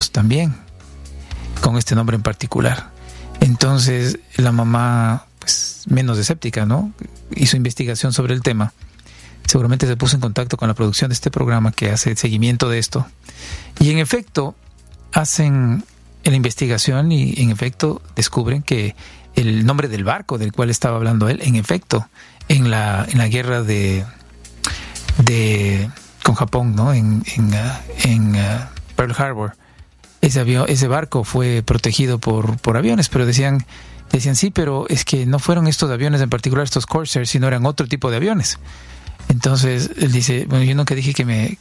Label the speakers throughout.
Speaker 1: años también, con este nombre en particular. Entonces la mamá, pues menos escéptica, ¿no?, hizo investigación sobre el tema. Seguramente se puso en contacto con la producción de este programa que hace seguimiento de esto. Y en efecto, hacen la investigación y en efecto descubren que el nombre del barco del cual estaba hablando él, en efecto, en la guerra con Japón, ¿no?, en Pearl Harbor, ese barco fue protegido por aviones, pero decían sí, pero es que no fueron estos aviones en particular, estos Corsairs, sino eran otro tipo de aviones. Entonces él dice, bueno, yo nunca dije que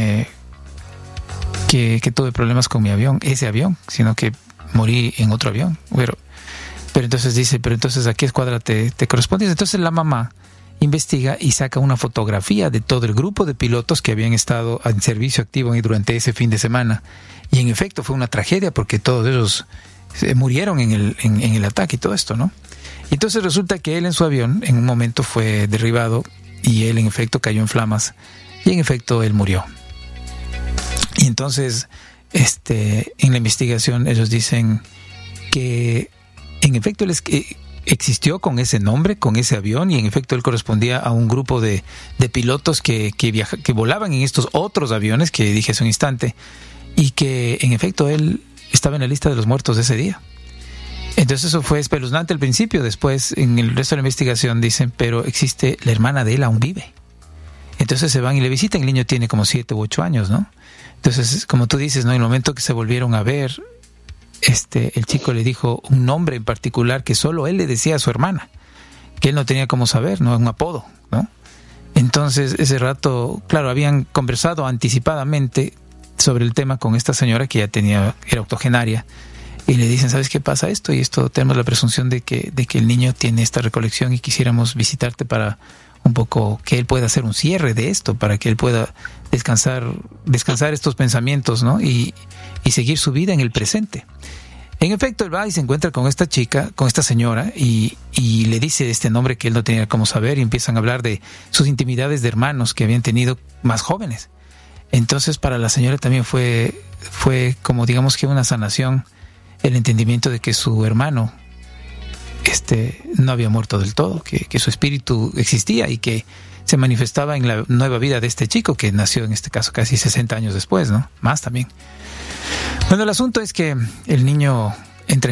Speaker 1: tuve problemas con mi avión, ese avión, sino que morí en otro avión. Pero entonces dice, pero entonces ¿a qué escuadra te corresponde? Entonces la mamá investiga y saca una fotografía de todo el grupo de pilotos que habían estado en servicio activo durante ese fin de semana. Y en efecto fue una tragedia porque todos ellos murieron en el ataque y todo esto, ¿no? Y entonces resulta que él en su avión en un momento fue derribado y él en efecto cayó en flamas y en efecto él murió. Y entonces en la investigación ellos dicen que en efecto él existió con ese nombre, con ese avión, y en efecto él correspondía a un grupo de pilotos que volaban en estos otros aviones que dije hace un instante, y que en efecto él estaba en la lista de los muertos de ese día. Entonces eso fue espeluznante al principio. Después en el resto de la investigación dicen, pero existe, la hermana de él aún vive. Entonces se van y le visitan. El niño tiene como 7 u 8 años, ¿no? Entonces, como tú dices, ¿no?, en el momento que se volvieron a ver, el chico le dijo un nombre en particular que solo él le decía a su hermana, que él no tenía cómo saber, ¿no?, un apodo, ¿no? Entonces ese rato, claro, habían conversado anticipadamente sobre el tema con esta señora que ya era octogenaria, y le dicen, ¿sabes qué pasa esto? Y esto, tenemos la presunción de que el niño tiene esta recolección y quisiéramos visitarte para un poco que él pueda hacer un cierre de esto, para que él pueda descansar estos pensamientos, ¿no?, y seguir su vida en el presente. En efecto, él va y se encuentra con esta chica, con esta señora, y le dice este nombre que él no tenía cómo saber, y empiezan a hablar de sus intimidades de hermanos que habían tenido más jóvenes. Entonces para la señora también fue como digamos que una sanación, el entendimiento de que su hermano no había muerto del todo, que su espíritu existía y que se manifestaba en la nueva vida de este chico que nació en este caso casi 60 años después, ¿no?, más también. Bueno, el asunto es que el niño entra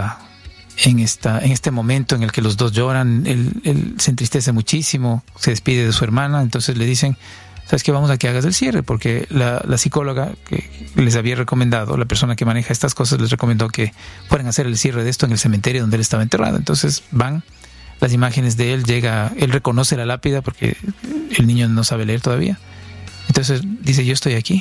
Speaker 1: en este momento en el que los dos lloran. Él se entristece muchísimo, se despide de su hermana. Entonces le dicen, ¿sabes qué? Vamos a que hagas el cierre, porque la psicóloga que les había recomendado, la persona que maneja estas cosas, les recomendó que fueran a hacer el cierre de esto en el cementerio donde él estaba enterrado. Entonces van, las imágenes de él, él reconoce la lápida porque el niño no sabe leer todavía. Entonces dice, yo estoy aquí.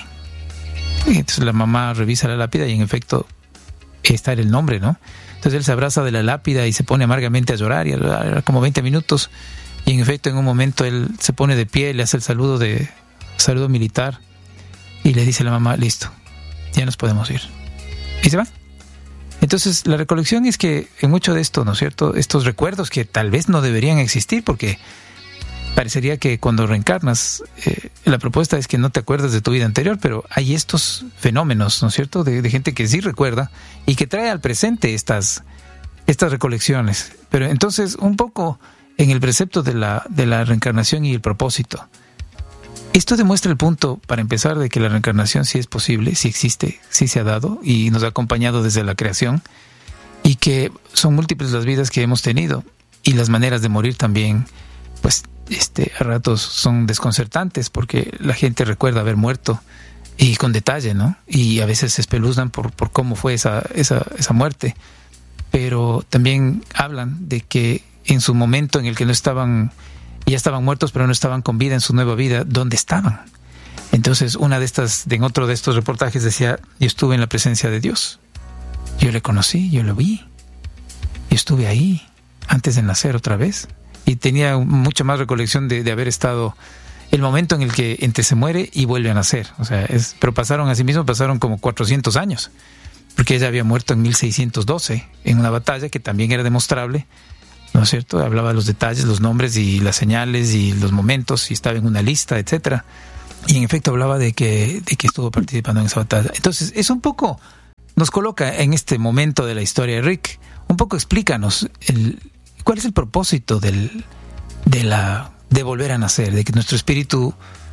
Speaker 1: Y entonces la mamá revisa la lápida y en efecto está el nombre, ¿no? Entonces él se abraza de la lápida y se pone amargamente a llorar, y era como 20 minutos. Y en efecto, en un momento él se pone de pie, le hace el saludo militar y le dice a la mamá, listo, ya nos podemos ir. Y se va. Entonces, la recolección es que en mucho de esto, ¿no es cierto?, estos recuerdos que tal vez no deberían existir, porque parecería que cuando reencarnas, la propuesta es que no te acuerdas de tu vida anterior, pero hay estos fenómenos, ¿no es cierto?, de gente que sí recuerda y que trae al presente estas recolecciones. Pero entonces, un poco en el precepto de la reencarnación y el propósito, esto demuestra el punto, para empezar, de que la reencarnación sí es posible, sí existe, sí se ha dado y nos ha acompañado desde la creación, y que son múltiples las vidas que hemos tenido, y las maneras de morir también, pues a ratos son desconcertantes, porque la gente recuerda haber muerto y con detalle, ¿no? Y a veces se espeluznan por cómo fue esa muerte, pero también hablan de que en su momento en el que ya estaban muertos, pero no estaban con vida en su nueva vida, ¿dónde estaban? Entonces, en otro de estos reportajes decía, yo estuve en la presencia de Dios, yo le conocí, yo lo vi, yo estuve ahí antes de nacer otra vez, y tenía mucha más recolección de haber estado el momento en el que se muere y vuelve a nacer. O sea, pero pasaron como 400 años, porque ella había muerto en 1612 en una batalla que también era demostrable, ¿no es cierto? Hablaba de los detalles, los nombres y las señales y los momentos, y estaba en una lista, etcétera. Y en efecto hablaba de que estuvo participando en esa batalla. Entonces, es un poco nos coloca en este momento de la historia. Rick, un poco explícanos cuál es el propósito de volver a nacer, de que nuestro espíritu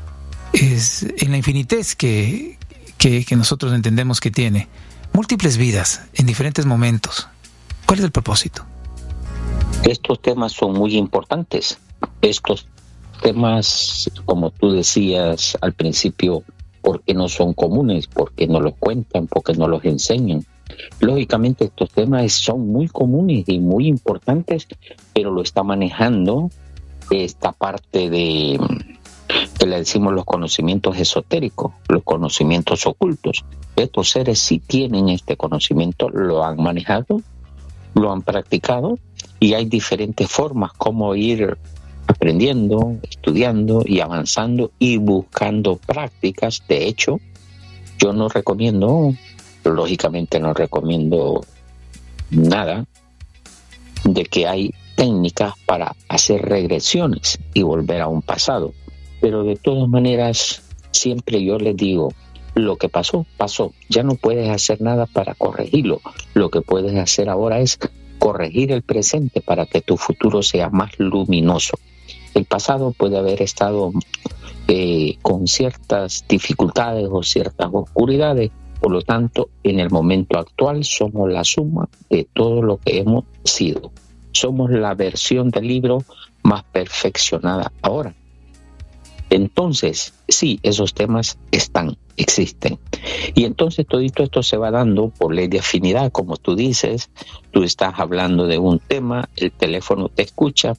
Speaker 1: es en la infinitez que nosotros entendemos que tiene múltiples vidas en diferentes momentos. ¿Cuál es el propósito?
Speaker 2: Estos temas son muy importantes. Estos temas, como tú decías al principio, porque no son comunes, porque no los cuentan, porque no los enseñan. Lógicamente estos temas son muy comunes y muy importantes, pero lo está manejando esta parte de que le decimos los conocimientos esotéricos, los conocimientos ocultos. Estos seres sí tienen este conocimiento, lo han manejado, lo han practicado, y hay diferentes formas como ir aprendiendo, estudiando y avanzando y buscando prácticas. De hecho, yo no recomiendo, lógicamente no recomiendo nada de que hay técnicas para hacer regresiones y volver a un pasado. Pero de todas maneras, siempre yo les digo, lo que pasó, pasó. Ya no puedes hacer nada para corregirlo. Lo que puedes hacer ahora es corregir el presente para que tu futuro sea más luminoso. El pasado puede haber estado con ciertas dificultades o ciertas oscuridades. Por lo tanto, en el momento actual somos la suma de todo lo que hemos sido. Somos la versión del libro más perfeccionada ahora. Entonces, sí, esos temas existen. Y entonces todito esto se va dando por ley de afinidad, como tú dices. Tú estás hablando de un tema, el teléfono te escucha,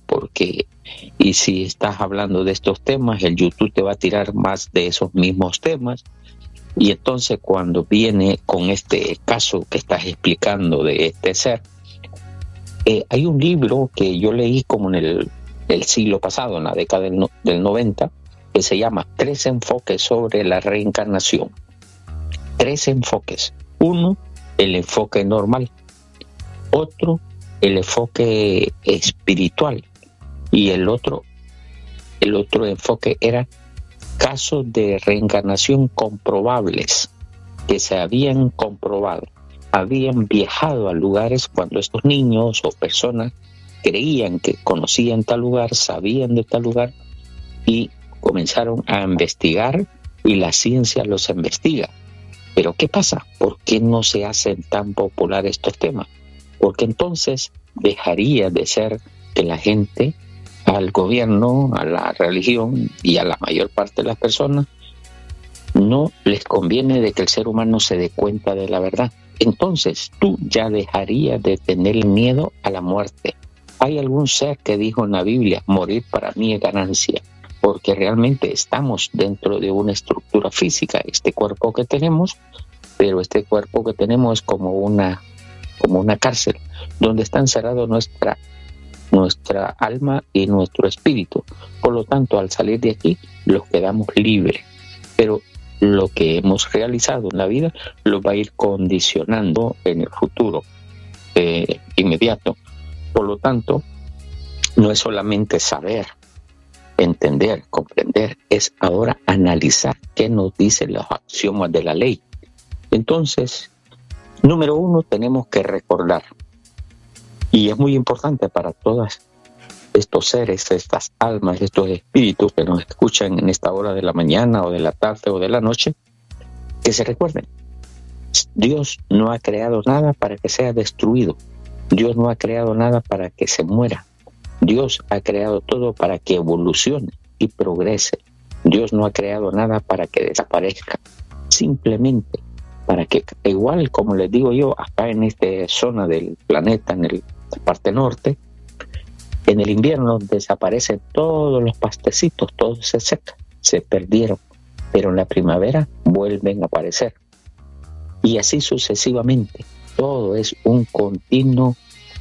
Speaker 2: y si estás hablando de estos temas, el YouTube te va a tirar más de esos mismos temas. Y entonces cuando viene con este caso que estás explicando de este ser, hay un libro que yo leí como en el siglo pasado, en la década del 90, que se llama 3 enfoques sobre la reencarnación. 3 enfoques. Uno, el enfoque normal. Otro, el enfoque espiritual. Y el otro enfoque era casos de reencarnación comprobables, que se habían comprobado. Habían viajado a lugares cuando estos niños o personas creían que conocían tal lugar, sabían de tal lugar, y comenzaron a investigar, y la ciencia los investiga. Pero ¿qué pasa? ¿Por qué no se hacen tan populares estos temas? Porque entonces dejaría de ser que la gente, al gobierno, a la religión y a la mayor parte de las personas, no les conviene de que el ser humano se dé cuenta de la verdad. Entonces tú ya dejarías de tener miedo a la muerte. Hay algún ser que dijo en la Biblia, morir para mí es ganancia, porque realmente estamos dentro de una estructura física, este cuerpo que tenemos, pero este cuerpo que tenemos es como una cárcel, donde está encerrado nuestra alma y nuestro espíritu. Por lo tanto, al salir de aquí, los quedamos libres. Pero lo que hemos realizado en la vida lo va a ir condicionando en el futuro inmediato. Por lo tanto, no es solamente saber, entender, comprender, es ahora analizar qué nos dicen los axiomas de la ley. Entonces, número 1, tenemos que recordar, y es muy importante para todos estos seres, estas almas, estos espíritus que nos escuchan en esta hora de la mañana o de la tarde o de la noche, que se recuerden, Dios no ha creado nada para que sea destruido. Dios no ha creado nada para que se muera. Dios ha creado todo para que evolucione y progrese. Dios no ha creado nada para que desaparezca. Simplemente para que, igual como les digo yo, acá en esta zona del planeta, en la parte norte, en el invierno desaparecen todos los pastecitos, todos se secan, se perdieron. Pero en la primavera vuelven a aparecer. Y así sucesivamente. Todo es un continuo.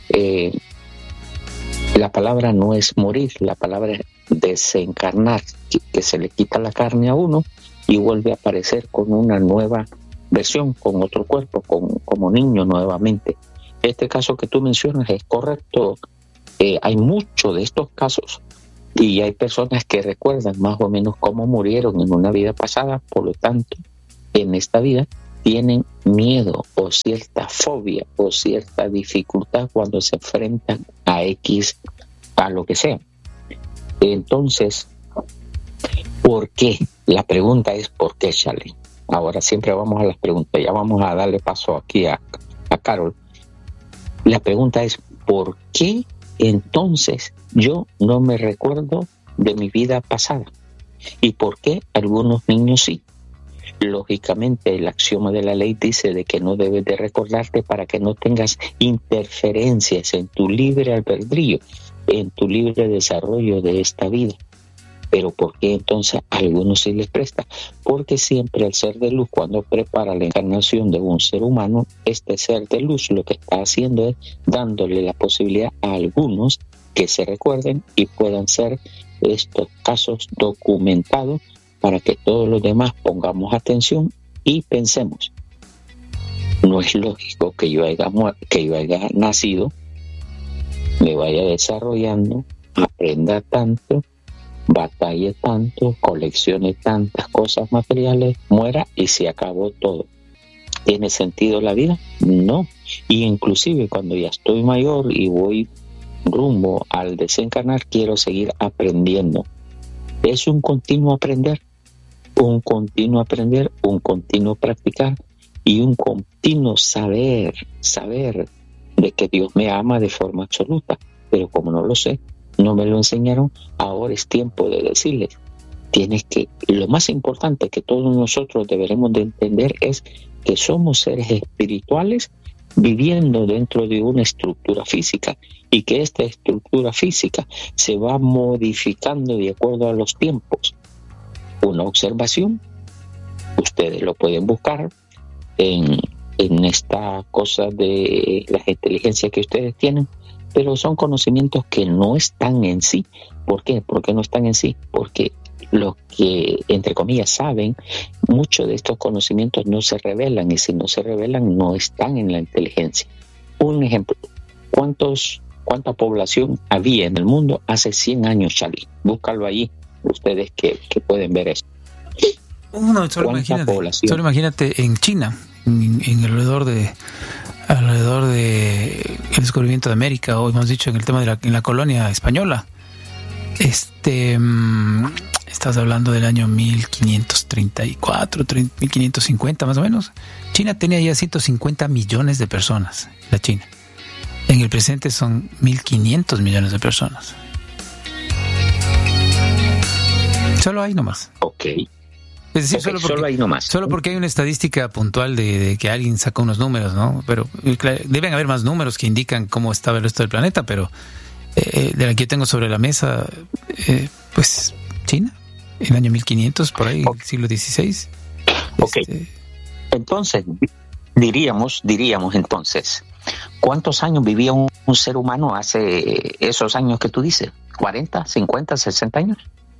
Speaker 2: La palabra no es morir, la palabra es desencarnar, que se le quita la carne a uno y vuelve a aparecer con una nueva versión, con otro cuerpo, como niño nuevamente. Este caso que tú mencionas es correcto. Hay muchos de estos casos y hay personas que recuerdan más o menos cómo murieron en una vida pasada. Por lo tanto, en esta vida tienen miedo o cierta fobia o cierta dificultad cuando se enfrentan a X, a lo que sea. Entonces, ¿por qué? La pregunta es ¿por qué, Charlie? Ahora siempre vamos a las preguntas. Ya vamos a darle paso aquí a Carol. La pregunta es ¿por qué entonces yo no me recuerdo de mi vida pasada? ¿Y por qué algunos niños sí? Lógicamente, el axioma de la ley dice de que no debes de recordarte para que no tengas interferencias en tu libre albedrío, en tu libre desarrollo de esta vida. Pero ¿por qué entonces a algunos sí les presta? Porque siempre el ser de luz, cuando prepara la encarnación de un ser humano, este ser de luz lo que está haciendo es dándole la posibilidad a algunos que se recuerden y puedan ser estos casos documentados para que todos los demás pongamos atención y pensemos. No es lógico que yo haya nacido, me vaya desarrollando, aprenda tanto, batalle tanto, coleccione tantas cosas materiales, muera y se acabó todo. ¿Tiene sentido la vida? No. Y inclusive cuando ya estoy mayor y voy rumbo al desencarnar, quiero seguir aprendiendo. Es un continuo aprender, un continuo practicar y un continuo saber de que Dios me ama de forma absoluta. Pero como no lo sé, no me lo enseñaron, ahora es tiempo de decirles, lo más importante que todos nosotros deberemos de entender es que somos seres espirituales viviendo dentro de una estructura física y que esta estructura física se va modificando de acuerdo a los tiempos. Una observación, ustedes lo pueden buscar en esta cosa de las inteligencias que ustedes tienen, pero son conocimientos que no están en sí. ¿Por qué? ¿Por qué no están en sí? Porque los que, entre comillas, saben, muchos de estos conocimientos no se revelan, y si no se revelan, no están en la inteligencia. Un ejemplo, ¿cuánta población había en el mundo hace 100 años, Charlie? Búscalo ahí, ustedes que pueden ver eso.
Speaker 1: No, solo imagínate en China, en alrededor de el descubrimiento de América, o hemos dicho en el tema de en la colonia española. Estás hablando del año 1534, 1550 más o menos. China tenía ya 150 millones de personas, la China. En el presente son 1.500 millones de personas. Solo ahí nomás.
Speaker 2: Ok.
Speaker 1: Es decir, solo porque hay una estadística puntual de que alguien sacó unos números, ¿no? Pero deben haber más números que indican cómo estaba el resto del planeta, pero de la que yo tengo sobre la mesa, pues China, en el año 1500, por ahí, siglo XVI.
Speaker 2: Ok. Entonces, diríamos entonces, ¿cuántos años vivía un ser humano hace esos años que tú dices? ¿40, 50, 60 años?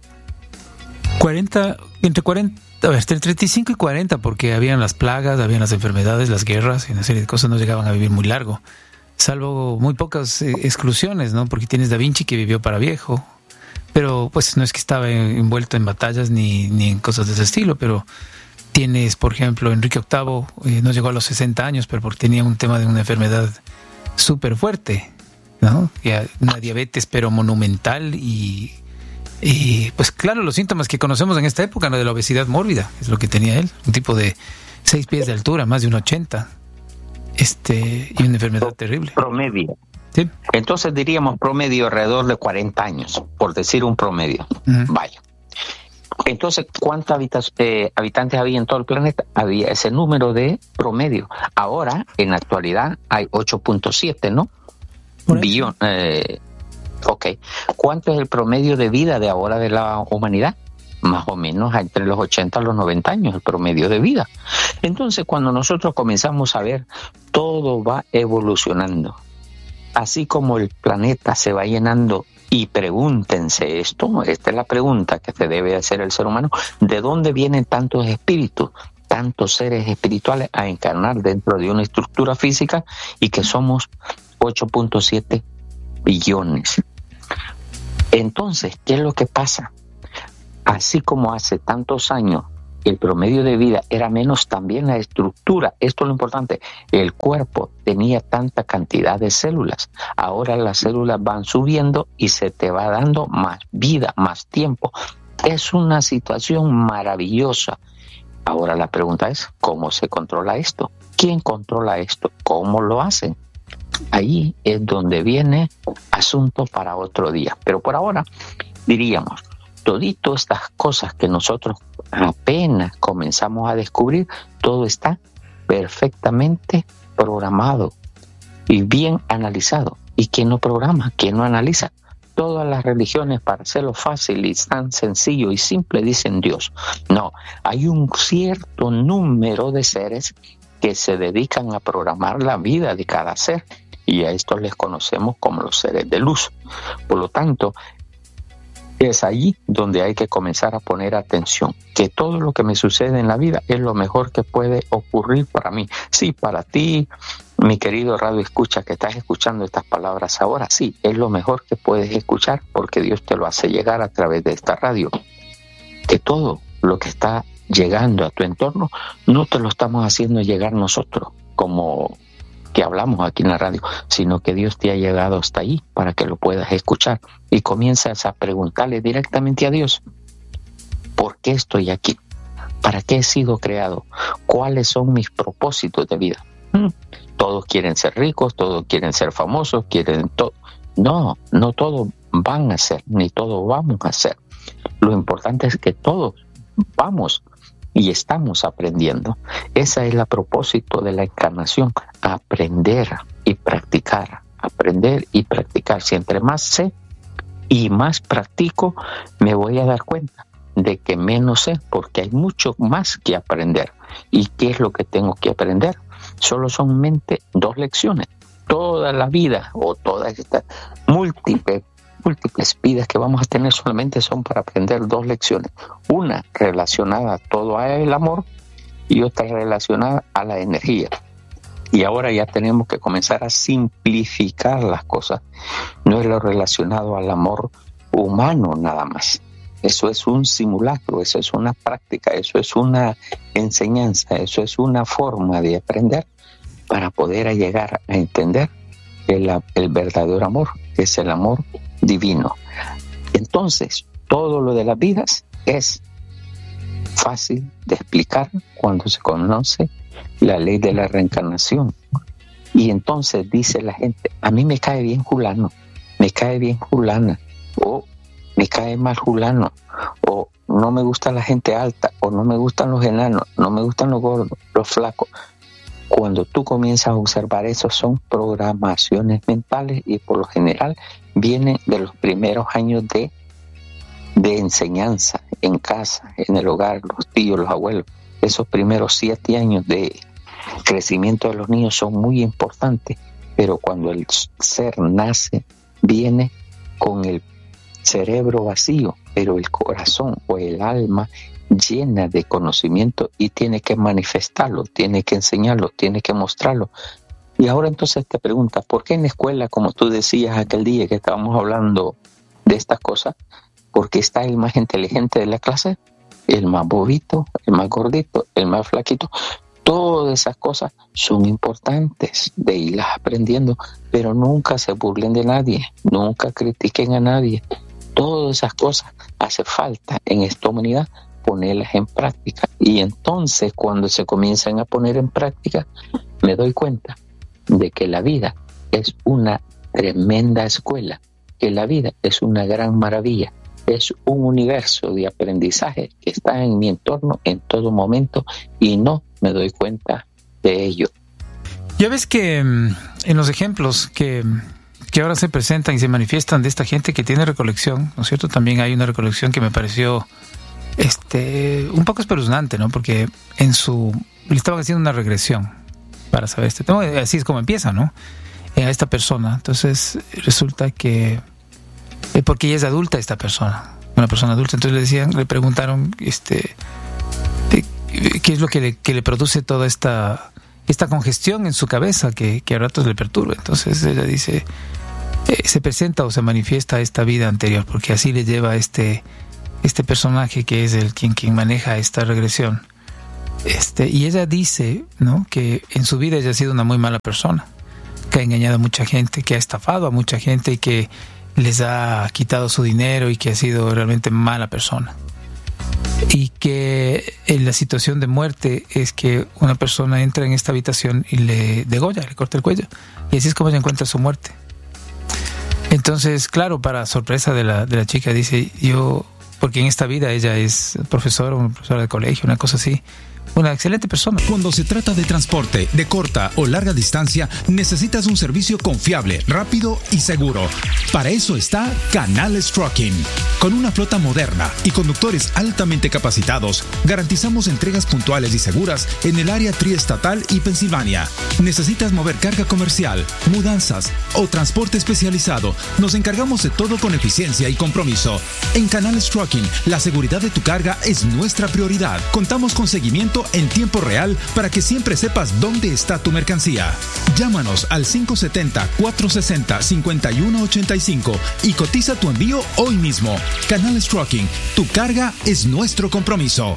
Speaker 1: Entre 35 y 40, porque habían las plagas, habían las enfermedades, las guerras y una serie de cosas, no llegaban a vivir muy largo, salvo muy pocas exclusiones, ¿no? Porque tienes Da Vinci, que vivió para viejo, pero pues no es que estaba envuelto en batallas ni en cosas de ese estilo, pero tienes, por ejemplo, Enrique VIII, no llegó a los 60 años, pero porque tenía un tema de una enfermedad súper fuerte, ¿no? Una diabetes, pero monumental, y pues claro, los síntomas que conocemos en esta época, ¿no? De la obesidad mórbida, es lo que tenía él, un tipo de 6 pies de altura, más de 1,80, y una enfermedad terrible.
Speaker 2: Promedio.
Speaker 1: Sí.
Speaker 2: Entonces diríamos promedio alrededor de 40 años, por decir un promedio. Uh-huh. Vaya. Entonces, ¿cuántos habitantes había en todo el planeta? Había ese número de promedio. Ahora, en la actualidad, hay 8.7, ¿no? Billón. Ok. ¿Cuánto es el promedio de vida de ahora de la humanidad? Más o menos entre los 80 a los 90 años, el promedio de vida. Entonces, cuando nosotros comenzamos a ver, todo va evolucionando. Así como el planeta se va llenando, y pregúntense esto, esta es la pregunta que se debe hacer el ser humano, ¿de dónde vienen tantos espíritus, tantos seres espirituales a encarnar dentro de una estructura física, y que somos 8.7 billones? Entonces, ¿qué es lo que pasa? Así como hace tantos años el promedio de vida era menos, también la estructura, esto es lo importante, el cuerpo tenía tanta cantidad de células. Ahora las células van subiendo y se te va dando más vida, más tiempo. Es una situación maravillosa. Ahora la pregunta es, ¿cómo se controla esto? ¿Quién controla esto? ¿Cómo lo hacen? Ahí es donde viene asunto para otro día. Pero por ahora, diríamos, todito estas cosas que nosotros apenas comenzamos a descubrir, todo está perfectamente programado y bien analizado. ¿Y quién no programa? ¿Quién no analiza? Todas las religiones, para hacerlo fácil y tan sencillo y simple, dicen Dios. No, hay un cierto número de seres que se dedican a programar la vida de cada ser, y a estos les conocemos como los seres de luz. Por lo tanto, es allí donde hay que comenzar a poner atención, que todo lo que me sucede en la vida es lo mejor que puede ocurrir para mí. Sí, para ti, mi querido radio escucha, que estás escuchando estas palabras ahora, sí, es lo mejor que puedes escuchar, porque Dios te lo hace llegar a través de esta radio. Que todo lo que está llegando a tu entorno no te lo estamos haciendo llegar nosotros, como que hablamos aquí en la radio, sino que Dios te ha llegado hasta ahí para que lo puedas escuchar, y comienzas a preguntarle directamente a Dios: ¿por qué estoy aquí? ¿Para qué he sido creado? ¿Cuáles son mis propósitos de vida? Todos quieren ser ricos, todos quieren ser famosos, quieren todo. No todos van a ser, ni todos vamos a ser. Lo importante es que todos vamos y estamos aprendiendo. Ese es el propósito de la encarnación: aprender y practicar, aprender y practicar. Si entre más sé y más practico, me voy a dar cuenta de que menos sé, porque hay mucho más que aprender. ¿Y qué es lo que tengo que aprender? Solo son 2 lecciones. Toda la vida, o todas estas múltiples vidas que vamos a tener, solamente son para aprender 2 lecciones. Una relacionada a todo el amor y otra relacionada a la energía. Y ahora ya tenemos que comenzar a simplificar las cosas. No es lo relacionado al amor humano nada más. Eso es un simulacro, eso es una práctica, eso es una enseñanza, eso es una forma de aprender para poder llegar a entender el verdadero amor, que es el amor divino. Entonces, todo lo de las vidas es fácil de explicar cuando se conoce la ley de la reencarnación. Y entonces dice la gente: a mí me cae bien fulano, me cae bien fulana, o me cae mal fulano, o no me gusta la gente alta, o no me gustan los enanos, no me gustan los gordos, los flacos. Cuando tú comienzas a observar eso, son programaciones mentales, y por lo general vienen de los primeros años de enseñanza en casa, en el hogar, los tíos, los abuelos. Esos primeros 7 años de crecimiento de los niños son muy importantes, pero cuando el ser nace, viene con el cerebro vacío, pero el corazón o el alma llena de conocimiento, y tiene que manifestarlo, tiene que enseñarlo, tiene que mostrarlo. Y ahora entonces te preguntas, ¿por qué en la escuela, como tú decías aquel día que estábamos hablando de estas cosas, por qué está el más inteligente de la clase, el más bobito, el más gordito, el más flaquito? Todas esas cosas son importantes de irlas aprendiendo, pero nunca se burlen de nadie, nunca critiquen a nadie. Todas esas cosas hace falta en esta humanidad ponerlas en práctica, y entonces cuando se comienzan a poner en práctica me doy cuenta de que la vida es una tremenda escuela, que la vida es una gran maravilla, es un universo de aprendizaje que está en mi entorno en todo momento, y no me doy cuenta de ello.
Speaker 1: Ya ves que en los ejemplos que ahora se presentan y se manifiestan de esta gente que tiene recolección, ¿no es cierto? También hay una recolección que me pareció un poco espeluznante, ¿no? Porque le estaban haciendo una regresión para saber así es como empieza, ¿no? A esta persona. Entonces resulta que porque ella es adulta, esta persona, una persona adulta. Entonces le preguntaron qué es lo que le produce toda esta congestión en su cabeza que a ratos le perturba. Entonces ella dice, se presenta o se manifiesta esta vida anterior, porque así le lleva este este personaje que es quien maneja esta regresión. Y ella dice, ¿no?, que en su vida ella ha sido una muy mala persona, que ha engañado a mucha gente, que ha estafado a mucha gente y que les ha quitado su dinero y que ha sido realmente mala persona. Y que en la situación de muerte es que una persona entra en esta habitación y le degolla, le corta el cuello. Y así es como ella encuentra su muerte. Entonces, claro, para sorpresa de la chica, dice, porque en esta vida ella es profesora de colegio, una cosa así. Una excelente persona.
Speaker 3: Cuando se trata de transporte de corta o larga distancia, necesitas un servicio confiable, rápido y seguro. Para eso está Canales Trucking. Con una flota moderna y conductores altamente capacitados, garantizamos entregas puntuales y seguras en el área triestatal y Pensilvania. ¿Necesitas mover carga comercial, mudanzas o transporte especializado? Nos encargamos de todo con eficiencia y compromiso. En Canales Trucking, la seguridad de tu carga es nuestra prioridad. Contamos con seguimiento en tiempo real para que siempre sepas dónde está tu mercancía. Llámanos al 570-460-5185 y cotiza tu envío hoy mismo. Canales Trucking, tu carga es nuestro compromiso.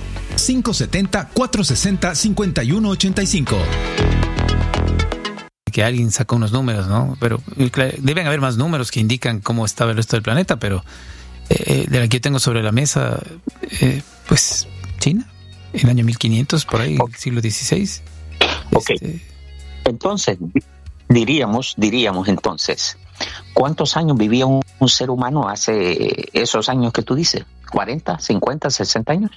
Speaker 3: 570-460-5185.
Speaker 1: Que alguien saca unos números, ¿no? Pero deben haber más números que indican cómo estaba el resto del planeta, pero de la que yo tengo sobre la mesa, pues China, en el año 1500, por ahí, siglo XVI.
Speaker 2: Ok. Entonces, diríamos entonces, ¿cuántos años vivía un ser humano hace esos años que tú dices? ¿40, 50, 60 años?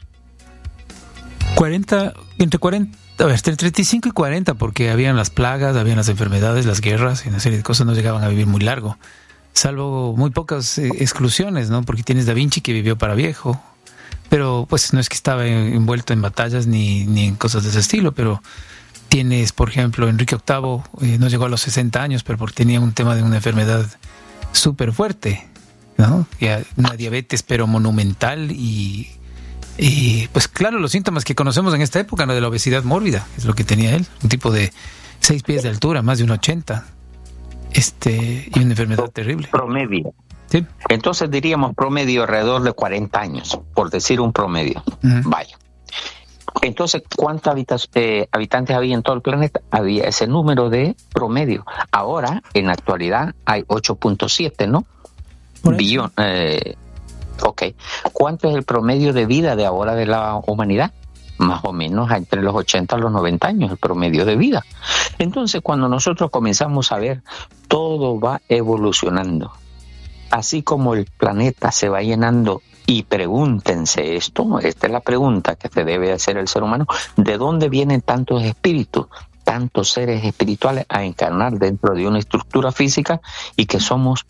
Speaker 1: Entre 35 y 40, porque habían las plagas, habían las enfermedades, las guerras y una serie de cosas, no llegaban a vivir muy largo, salvo muy pocas exclusiones, ¿no? Porque tienes Da Vinci, que vivió para viejo, pero pues no es que estaba envuelto en batallas ni en cosas de ese estilo, pero tienes, por ejemplo, Enrique VIII, no llegó a los 60 años, pero porque tenía un tema de una enfermedad súper fuerte, ¿no? Una diabetes, pero monumental, y pues claro, los síntomas que conocemos en esta época, ¿no?, de la obesidad mórbida, es lo que tenía él, un tipo de 6 pies de altura, más de 1,80, y una enfermedad terrible.
Speaker 2: Promedio.
Speaker 1: Sí.
Speaker 2: Entonces diríamos promedio alrededor de 40 años, por decir un promedio. Uh-huh. Vaya. Entonces, ¿cuántos habitantes había en todo el planeta? Había ese número de promedio. Ahora, en la actualidad, hay 8.7, ¿no? Billón. Ok. ¿Cuánto es el promedio de vida de ahora de la humanidad? Más o menos entre los 80 a los 90 años, el promedio de vida. Entonces, cuando nosotros comenzamos a ver, todo va evolucionando. Así como el planeta se va llenando, y pregúntense esto, esta es la pregunta que se debe hacer el ser humano, ¿de dónde vienen tantos espíritus, tantos seres espirituales a encarnar dentro de una estructura física y que somos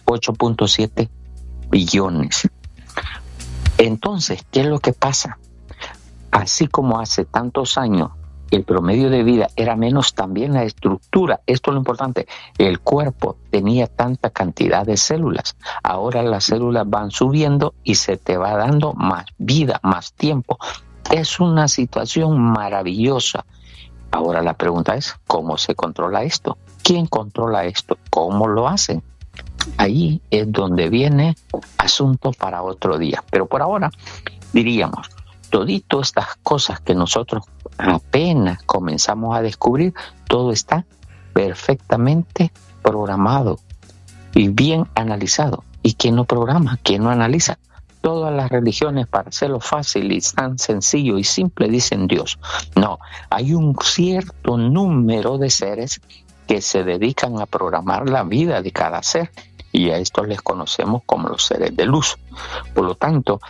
Speaker 2: 8.7 billones? Entonces, ¿qué es lo que pasa? Así como hace tantos años el promedio de vida era menos, también la estructura, esto es lo importante, el cuerpo tenía tanta cantidad de células. Ahora las células van subiendo y se te va dando más vida, más tiempo. Es una situación maravillosa. Ahora la pregunta es, ¿cómo se controla esto? ¿Quién controla esto? ¿Cómo lo hacen? Ahí es donde viene asunto para otro día. Pero por ahora diríamos, todito estas cosas que nosotros apenas comenzamos a descubrir, todo está perfectamente programado y bien analizado. ¿Y quién no programa? ¿Quién no analiza? Todas las religiones, para hacerlo fácil y tan sencillo y simple, dicen Dios. No, hay un cierto número de seres que se dedican a programar la vida de cada ser, y a estos les conocemos como los seres de luz. Por lo tanto,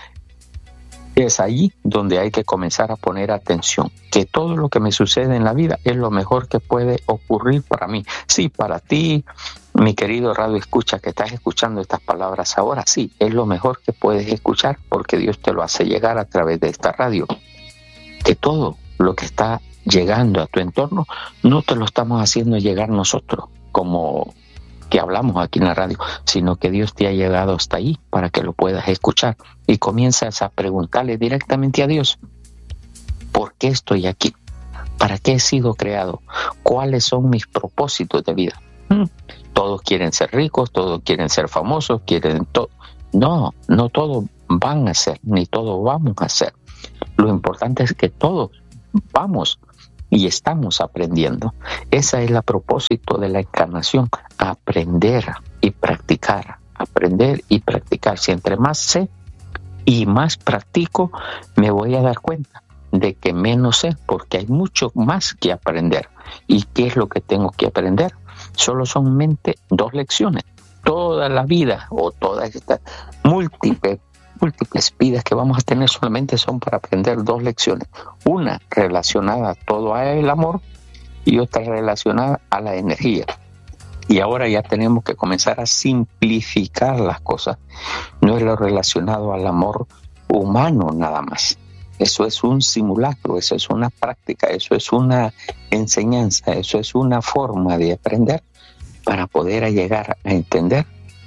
Speaker 2: es allí donde hay que comenzar a poner atención, que todo lo que me sucede en la vida es lo mejor que puede ocurrir para mí. Sí, para ti, mi querido radio escucha, que estás escuchando estas palabras ahora, sí, es lo mejor que puedes escuchar, porque Dios te lo hace llegar a través de esta radio. Que todo lo que está llegando a tu entorno no te lo estamos haciendo llegar nosotros, como que hablamos aquí en la radio, sino que Dios te ha llegado hasta ahí para que lo puedas escuchar, y comienzas a preguntarle directamente a Dios: ¿por qué estoy aquí? ¿Para qué he sido creado? ¿Cuáles son mis propósitos de vida? Todos quieren ser ricos, todos quieren ser famosos, quieren todo. No todos van a hacer, ni todos vamos a hacer. Lo importante es que todos vamos y estamos aprendiendo. Ese es el propósito de la encarnación, aprender y practicar, aprender y practicar. Si entre más sé y más practico, me voy a dar cuenta de que menos sé, porque hay mucho más que aprender. ¿Y qué es lo que tengo que aprender? Solo son 2 lecciones. Toda la vida o todas estas múltiples vidas que vamos a tener solamente son para aprender 2 lecciones. Una relacionada todo al amor y otra relacionada a la energía. Y ahora ya tenemos que comenzar a simplificar las cosas. No es lo relacionado al amor humano nada más. Eso es un simulacro, eso es una práctica, eso es una enseñanza, eso es una forma de aprender para poder llegar a entender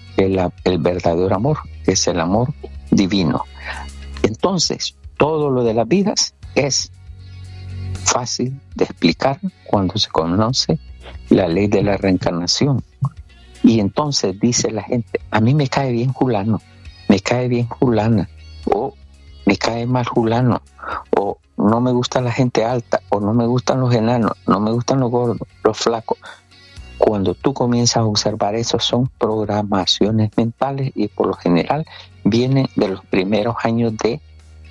Speaker 2: el verdadero amor, que es el amor divino. Entonces, todo lo de las vidas es fácil de explicar cuando se conoce la ley de la reencarnación. Y entonces dice la gente, a mí me cae bien fulano, me cae bien fulana, o me cae mal fulano, o no me gusta la gente alta, o no me gustan los enanos, no me gustan los gordos, los flacos. Cuando tú comienzas a observar eso, son programaciones mentales y por lo general vienen de los primeros años de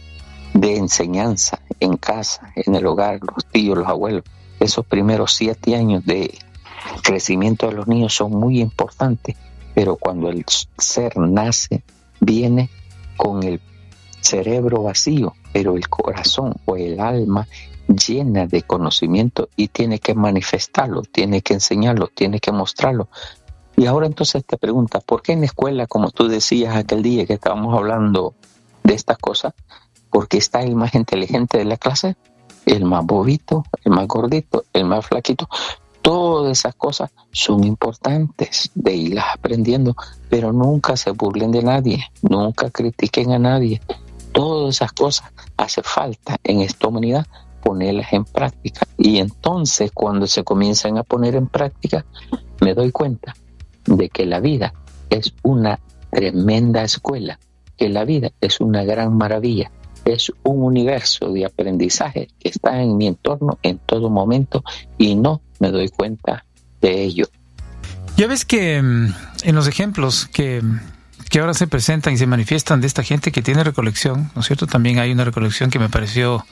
Speaker 2: enseñanza en casa, en el hogar, los tíos, los abuelos. Esos primeros 7 años de crecimiento de los niños son muy importantes, pero cuando el ser nace, viene con el cerebro vacío, pero el corazón o el alma llena de conocimiento y tiene que manifestarlo, tiene que enseñarlo, tiene que mostrarlo. Y ahora entonces te preguntas, ¿por qué en la escuela, como tú decías aquel día que estábamos hablando de estas cosas, porque está el más inteligente de la clase, el más bobito, el más gordito, el más flaquito? Todas esas cosas son importantes de irlas aprendiendo, pero nunca se burlen de nadie, nunca critiquen a nadie. Todas esas cosas hace falta en esta humanidad ponerlas en práctica. Y entonces cuando se comienzan a poner en práctica, me doy cuenta de que la vida es una tremenda escuela, que la vida es una gran maravilla, es un universo de aprendizaje que está en mi entorno en todo momento y no me doy cuenta de ello.
Speaker 1: Ya ves que en los ejemplos que ahora se presentan y se manifiestan de esta gente que tiene recolección, ¿no es cierto? También hay una recolección que me pareció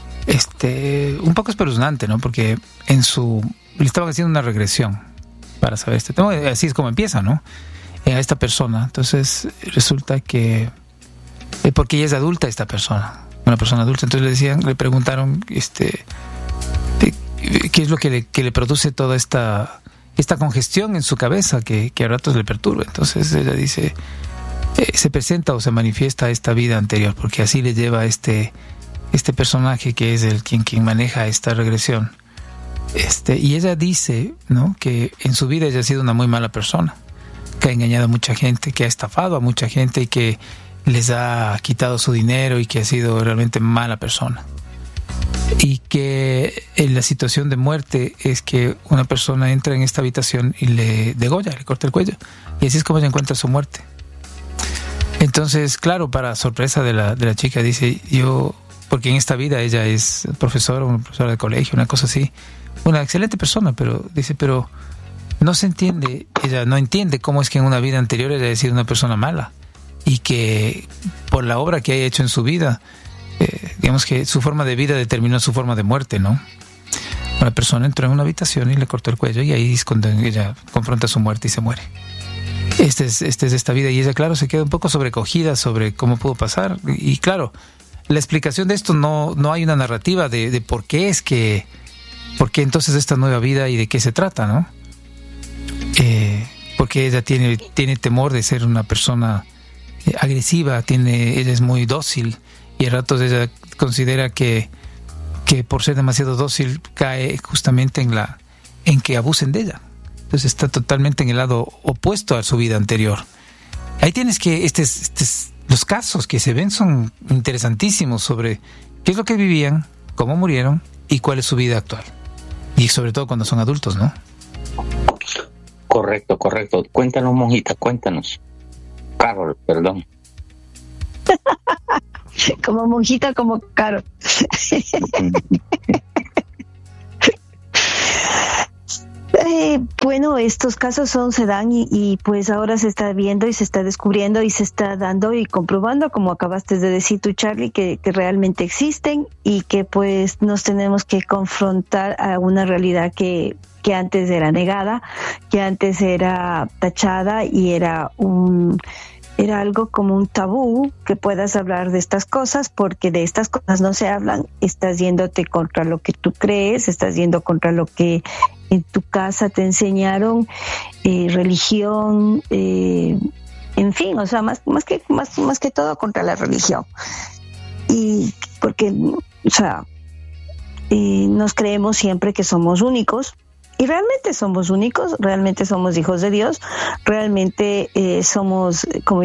Speaker 1: un poco espeluznante, ¿no? Porque le estaban haciendo una regresión para saber este tema. Así es como empieza, ¿no? A esta persona. Entonces resulta que porque ella es adulta, esta persona, una persona adulta. Entonces le preguntaron qué es lo que le produce toda esta congestión en su cabeza que a ratos le perturba. Entonces ella dice, se presenta o se manifiesta esta vida anterior, porque así le lleva este personaje que es quien maneja esta regresión. Y ella dice, ¿no?, que en su vida ella ha sido una muy mala persona, que ha engañado a mucha gente, que ha estafado a mucha gente y que les ha quitado su dinero y que ha sido realmente mala persona. Y que en la situación de muerte es que una persona entra en esta habitación y le degolla, le corta el cuello. Y así es como ella encuentra su muerte. Entonces, claro, para sorpresa de la chica, dice, porque en esta vida ella es una profesora de colegio, una cosa así, una excelente persona, pero dice, pero no se entiende, ella no entiende cómo es que en una vida anterior ella ha sido una persona mala y que por la obra que haya hecho en su vida, digamos que su forma de vida determinó su forma de muerte, ¿no? Una persona entró en una habitación y le cortó el cuello y ahí es cuando ella confronta su muerte y se muere. Este es esta vida, y ella, claro, se queda un poco sobrecogida sobre cómo pudo pasar. Y claro, la explicación de esto no hay una narrativa de por qué entonces esta nueva vida y de qué se trata, ¿no? Porque ella tiene temor de ser una persona agresiva, ella es muy dócil y a ratos ella considera que por ser demasiado dócil cae justamente en que abusen de ella. Entonces está totalmente en el lado opuesto a su vida anterior. Ahí tienes que los casos que se ven son interesantísimos sobre qué es lo que vivían, cómo murieron y cuál es su vida actual. Y sobre todo cuando son adultos, ¿no?
Speaker 2: Correcto. Cuéntanos, monjita, cuéntanos. Carol, perdón.
Speaker 4: Como monjita, como Caro. Bueno, estos casos se dan y pues ahora se está viendo y se está descubriendo y se está dando y comprobando, como acabaste de decir tú, Charlie, que realmente existen y que pues nos tenemos que confrontar a una realidad que antes era negada, que antes era tachada y era algo como un tabú, que puedas hablar de estas cosas, porque de estas cosas no se hablan. Estás yéndote contra lo que tú crees, estás yendo contra lo que en tu casa te enseñaron, religión, en fin, o sea, más que todo contra la religión. Y porque, o sea, nos creemos siempre que somos únicos. Y realmente somos únicos, realmente somos hijos de Dios, realmente somos, como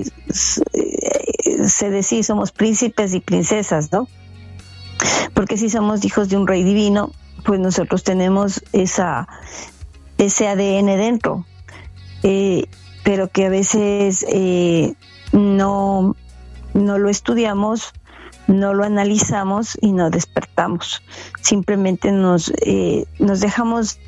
Speaker 4: se decía, somos príncipes y princesas, ¿no? Porque si somos hijos de un rey divino, pues nosotros tenemos ese ADN dentro, pero que a veces no lo estudiamos, no lo analizamos y no despertamos. Simplemente nos dejamos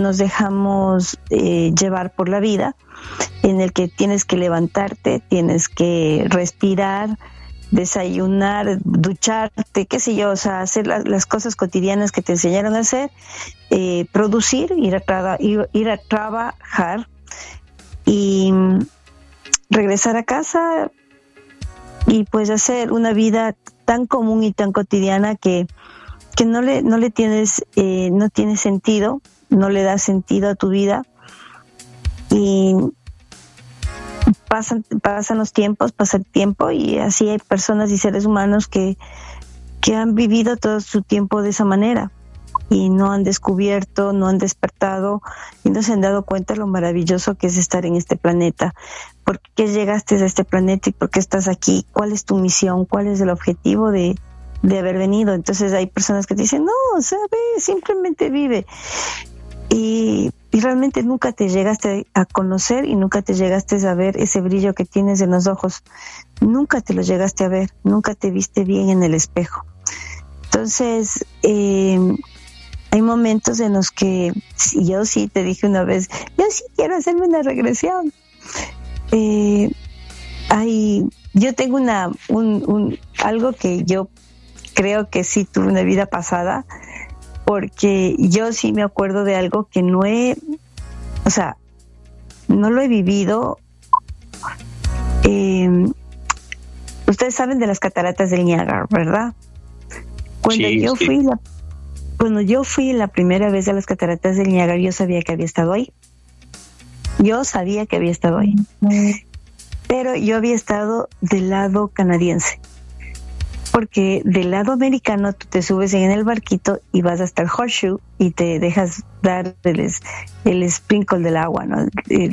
Speaker 4: llevar por la vida, en el que tienes que levantarte, tienes que respirar, desayunar, ducharte, qué sé yo, o sea, hacer las cosas cotidianas que te enseñaron a hacer, producir, ir a trabajar y regresar a casa y pues hacer una vida tan común y tan cotidiana que no le tienes, no tiene sentido, no le da sentido a tu vida. Y pasan los tiempos, pasa el tiempo, y así hay personas y seres humanos que han vivido todo su tiempo de esa manera y no han descubierto, no han despertado y no se han dado cuenta lo maravilloso que es estar en este planeta. ¿Por qué llegaste a este planeta y por qué estás aquí? ¿Cuál es tu misión? ¿Cuál es el objetivo de haber venido? Entonces hay personas que te dicen, no, o sea, ve, simplemente vive. Y realmente nunca te llegaste a conocer y nunca te llegaste a ver ese brillo que tienes en los ojos. Nunca te lo llegaste a ver, nunca te viste bien en el espejo. Entonces, hay momentos en los que yo sí te dije una vez, yo sí quiero hacerme una regresión. Yo tengo algo que yo creo que sí tuve una vida pasada, porque yo sí me acuerdo de algo que no lo he vivido. Ustedes saben de las cataratas del Niágara, ¿verdad? Cuando yo fui la primera vez a las cataratas del Niágara, yo sabía que había estado ahí. Pero yo había estado del lado canadiense, porque del lado americano tú te subes en el barquito y vas hasta el Horseshoe y te dejas dar el sprinkle del agua, ¿no?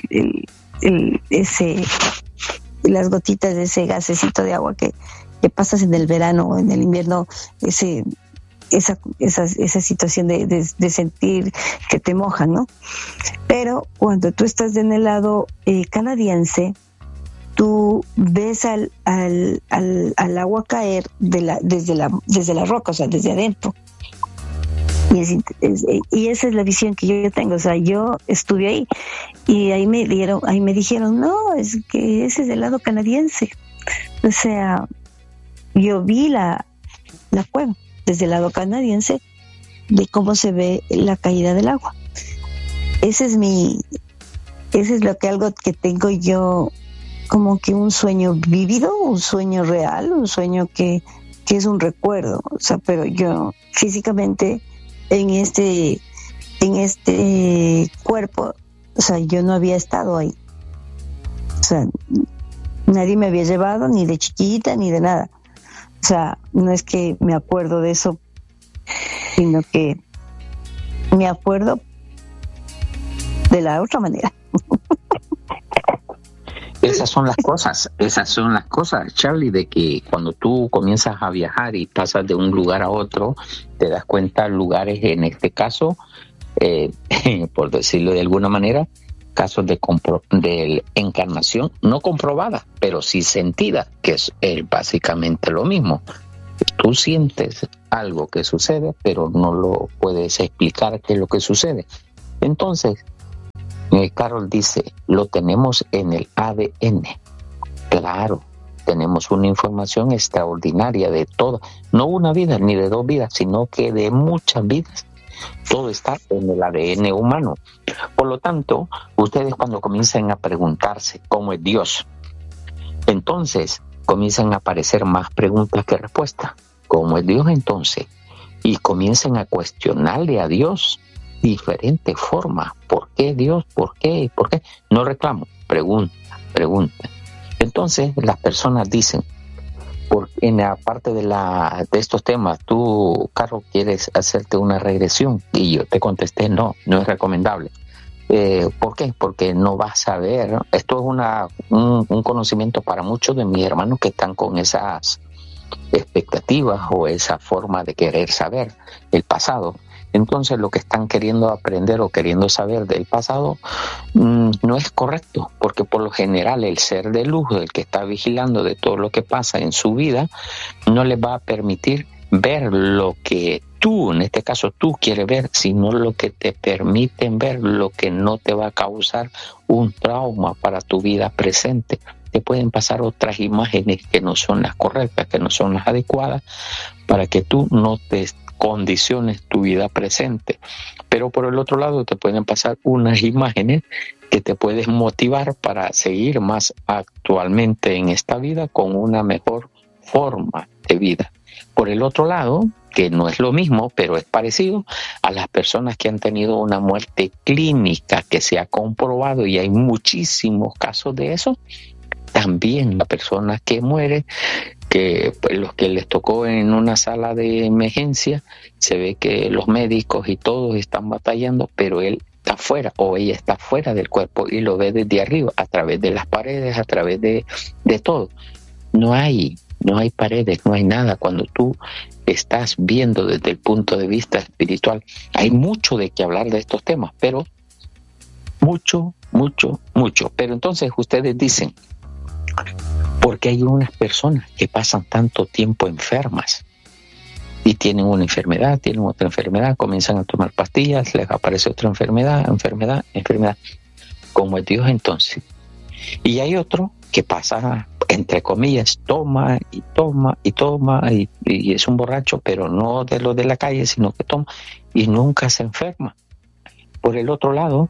Speaker 4: Las gotitas de ese gasecito de agua que pasas en el verano o en el invierno, esa situación de sentir que te mojan, ¿no? Pero cuando tú estás en el lado canadiense, tú ves al agua caer desde la roca, o sea, desde adentro. Y esa es la visión que yo tengo. O sea, yo estuve ahí y ahí me dijeron, no, es que ese es el lado canadiense. O sea, yo vi la cueva desde el lado canadiense, de cómo se ve la caída del agua. Ese es algo que tengo yo, como que un sueño vívido, un sueño real, un sueño que es un recuerdo. O sea, pero yo físicamente en este cuerpo, o sea, yo no había estado ahí. O sea, nadie me había llevado, ni de chiquita, ni de nada. O sea, no es que me acuerdo de eso, sino que me acuerdo de la otra manera.
Speaker 2: Esas son las cosas, Charlie, de que cuando tú comienzas a viajar y pasas de un lugar a otro, te das cuenta lugares, en este caso, por decirlo de alguna manera, casos de encarnación no comprobada, pero sí sentida, que es básicamente lo mismo. Tú sientes algo que sucede, pero no lo puedes explicar qué es lo que sucede. Entonces, Carol dice, lo tenemos en el ADN. Claro, tenemos una información extraordinaria de todo, no una vida ni de dos vidas, sino que de muchas vidas. Todo está en el ADN humano. Por lo tanto, ustedes cuando comiencen a preguntarse cómo es Dios, entonces comienzan a aparecer más preguntas que respuestas. ¿Cómo es Dios entonces? Y comiencen a cuestionarle a Dios diferentes formas. ¿Por qué Dios? ¿Por qué? ¿Por qué? No reclamo, pregunta. Entonces las personas dicen, en la parte de estos temas, tú, Carlos, quieres hacerte una regresión, y yo te contesté, no es recomendable. ¿Por qué? Porque no vas a ver, esto es un conocimiento para muchos de mis hermanos que están con esas expectativas o esa forma de querer saber el pasado. Entonces lo que están queriendo aprender o queriendo saber del pasado no es correcto, porque por lo general el ser de luz, el que está vigilando de todo lo que pasa en su vida, no les va a permitir ver lo que tú, en este caso tú quieres ver, sino lo que te permiten ver, lo que no te va a causar un trauma para tu vida presente. Te pueden pasar otras imágenes que no son las correctas, que no son las adecuadas, para que tú no te condiciones tu vida presente. Pero por el otro lado te pueden pasar unas imágenes que te pueden motivar para seguir más actualmente en esta vida con una mejor forma de vida. Por el otro lado, que no es lo mismo, pero es parecido, a las personas que han tenido una muerte clínica que se ha comprobado, y hay muchísimos casos de eso. También la persona que muere, que pues, los que les tocó en una sala de emergencia, se ve que los médicos y todos están batallando, pero él está fuera o ella está fuera del cuerpo y lo ve desde arriba, a través de las paredes, a través de todo. No hay paredes, no hay nada. Cuando tú estás viendo desde el punto de vista espiritual, hay mucho de qué hablar de estos temas, pero mucho. Pero entonces ustedes dicen, porque hay unas personas que pasan tanto tiempo enfermas y tienen una enfermedad, tienen otra enfermedad, comienzan a tomar pastillas, les aparece otra enfermedad, como es Dios entonces. Y hay otro que pasa, entre comillas, toma y es un borracho, pero no de lo de la calle, sino que toma y nunca se enferma. Por el otro lado,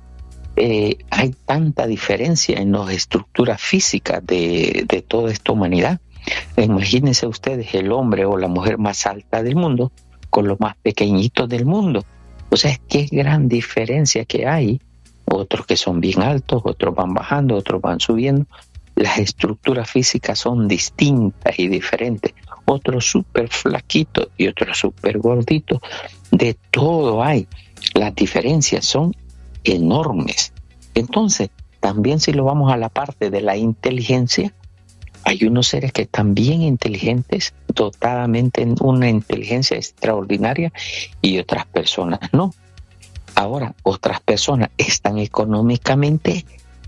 Speaker 2: hay tanta diferencia en las estructuras físicas de toda esta humanidad. Imagínense ustedes el hombre o la mujer más alta del mundo con los más pequeñitos del mundo. O sea, qué gran diferencia que hay. Otros que son bien altos, otros van bajando, otros van subiendo. Las estructuras físicas son distintas y diferentes. Otros súper flaquitos y otros súper gorditos. De todo hay. Las diferencias son enormes. Entonces, también si lo vamos a la parte de la inteligencia, hay unos seres que están bien inteligentes, dotadamente en una inteligencia extraordinaria, y otras personas no. Ahora, otras personas están económicamente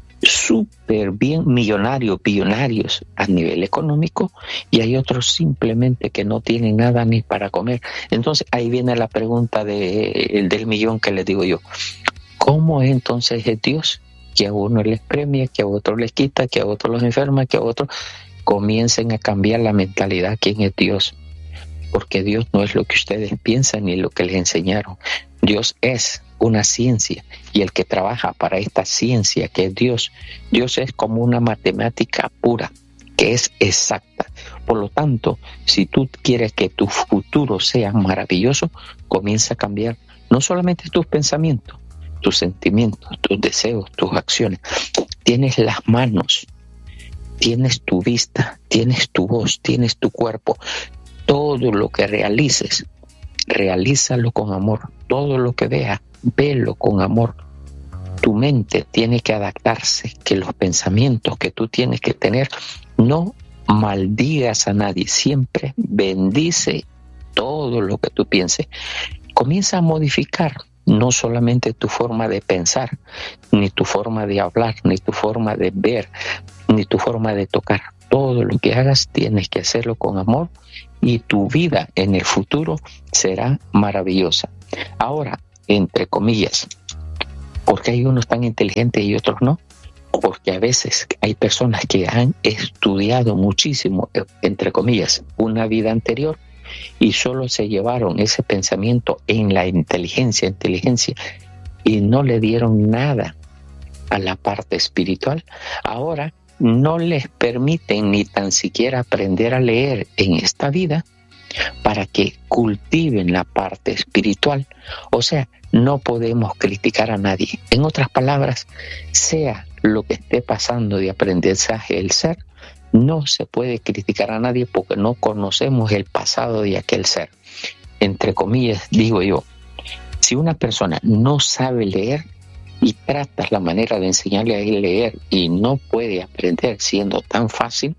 Speaker 2: súper bien, billonarios a nivel económico, y hay otros simplemente que no tienen nada ni para comer. Entonces, ahí viene la pregunta del millón que les digo yo. ¿Cómo es entonces es Dios? Que a uno les premia, que a otro les quita, que a otro los enferma, que a otro comiencen a cambiar la mentalidad. ¿Quién es Dios? Porque Dios no es lo que ustedes piensan ni lo que les enseñaron. Dios es una ciencia, y el que trabaja para esta ciencia que es Dios es como una matemática pura, que es exacta. Por lo tanto, si tú quieres que tu futuro sea maravilloso, comienza a cambiar no solamente tus pensamientos, tus sentimientos, tus deseos, tus acciones. Tienes las manos, tienes tu vista, tienes tu voz, tienes tu cuerpo. Todo lo que realices, realízalo con amor. Todo lo que veas, velo con amor. Tu mente tiene que adaptarse, que los pensamientos que tú tienes que tener, no maldigas a nadie, siempre bendice todo lo que tú pienses. Comienza a modificar no solamente tu forma de pensar, ni tu forma de hablar, ni tu forma de ver, ni tu forma de tocar. Todo lo que hagas tienes que hacerlo con amor y tu vida en el futuro será maravillosa. Ahora, entre comillas, ¿por qué hay unos tan inteligentes y otros no? Porque a veces hay personas que han estudiado muchísimo, entre comillas, una vida anterior y solo se llevaron ese pensamiento en la inteligencia y no le dieron nada a la parte espiritual. Ahora no les permiten ni tan siquiera aprender a leer en esta vida para que cultiven la parte espiritual. O sea, no podemos criticar a nadie. En otras palabras, sea lo que esté pasando de aprendizaje el ser, no se puede criticar a nadie porque no conocemos el pasado de aquel ser. Entre comillas, digo yo, si una persona no sabe leer y tratas la manera de enseñarle a él leer y no puede aprender siendo tan fácil,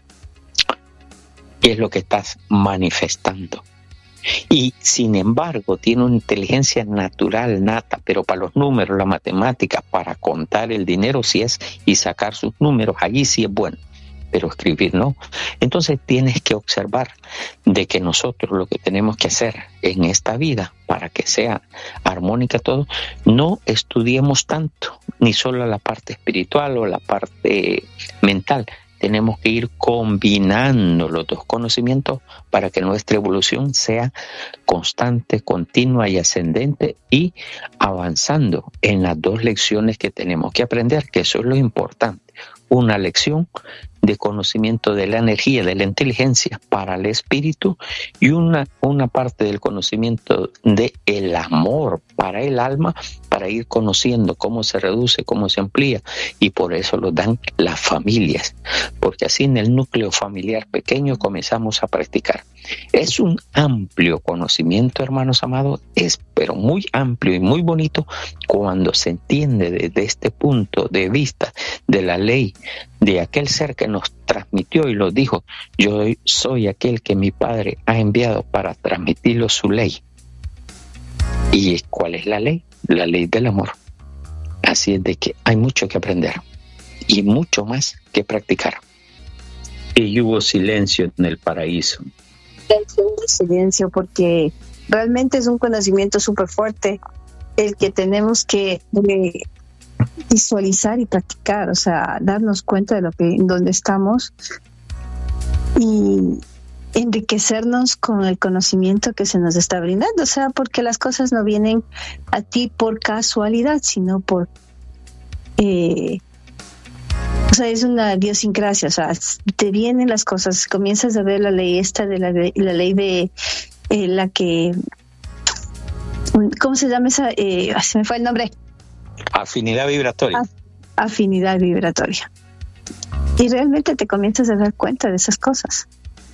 Speaker 2: ¿qué es lo que estás manifestando? Y sin embargo tiene una inteligencia natural nata, pero para los números, la matemática, para contar el dinero sí es, y sacar sus números, allí sí es bueno, pero escribir no. Entonces tienes que observar de que nosotros lo que tenemos que hacer en esta vida para que sea armónica todo, no estudiemos tanto, ni solo la parte espiritual o la parte mental. Tenemos que ir combinando los dos conocimientos para que nuestra evolución sea constante, continua y ascendente, y avanzando en las dos lecciones que tenemos que aprender, que eso es lo importante. Una lección de conocimiento de la energía, de la inteligencia para el espíritu, y una parte del conocimiento del amor para el alma, para ir conociendo cómo se reduce, cómo se amplía, y por eso lo dan las familias, porque así en el núcleo familiar pequeño comenzamos a practicar. Es un amplio conocimiento, hermanos amados, pero muy amplio y muy bonito cuando se entiende desde este punto de vista de la ley de aquel ser que nos transmitió y lo dijo: yo soy aquel que mi Padre ha enviado para transmitirlo su ley. ¿Y cuál es la ley? La ley del amor. Así es de que hay mucho que aprender y mucho más que practicar. Y hubo silencio en el paraíso.
Speaker 4: Silencio, porque realmente es un conocimiento súper fuerte el que tenemos que visualizar y practicar, o sea, darnos cuenta de lo que, donde estamos y enriquecernos con el conocimiento que se nos está brindando, o sea, porque las cosas no vienen a ti por casualidad, sino por o sea, es una idiosincrasia, o sea, te vienen las cosas, comienzas a ver la ley esta de la ley de la que, ¿cómo se llama esa? Se me fue el nombre.
Speaker 2: Afinidad vibratoria.
Speaker 4: Afinidad vibratoria. Y realmente te comienzas a dar cuenta de esas cosas.